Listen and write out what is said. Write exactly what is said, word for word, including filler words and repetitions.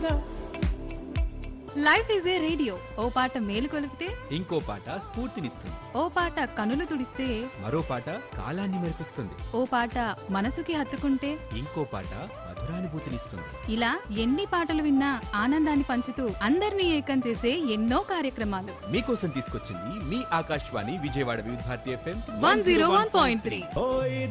ఆనందం. Life is a radio, ఓ పాట మేలు కొలిపితే ఇంకో పాట స్ఫూర్తినిస్తుంది. ఓ పాట కనులు తుడిస్తే మరో పాట కాలాన్ని మెరిపిస్తుంది. ఓ పాట మనసుకి హత్తుకుంటే ఇంకో పాట మధురానుభూతినిస్తుంది. ఇలా ఎన్ని పాటలు విన్నా ఆనందాన్ని పంచుతూ అందరినీ ఏకం చేసే ఎన్నో కార్యక్రమాలు మీకోసం తీసుకొచ్చింది మీ ఆకాశవాణి విజయవాడ వివిధ Bharati FM one zero one point three. ఓయ్